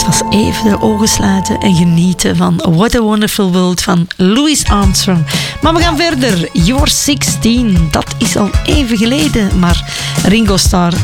Het was even de ogen sluiten en genieten van What a Wonderful World van Louis Armstrong. Maar we gaan verder. You're 16. Dat is al even geleden, maar Ringo Starr